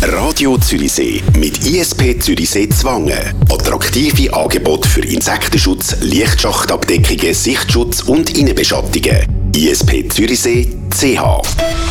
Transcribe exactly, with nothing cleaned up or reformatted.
Radio Zürichsee mit I S P Zürichsee Zwangen. Attraktive Angebote für Insektenschutz, Lichtschachtabdeckungen, Sichtschutz und Innenbeschattungen. I S P Zürichsee C H.